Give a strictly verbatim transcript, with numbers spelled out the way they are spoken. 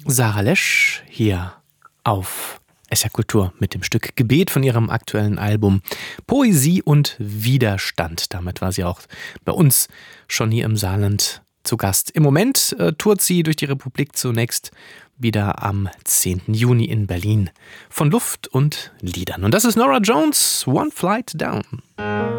Sarah Lesch hier auf S R Kultur mit dem Stück Gebet von ihrem aktuellen Album Poesie und Widerstand. Damit war sie auch bei uns schon hier im Saarland zu Gast. Im Moment äh, tourt sie durch die Republik, zunächst wieder am zehnten Juni in Berlin von Luft und Liedern. Und das ist Norah Jones, One Flight Down.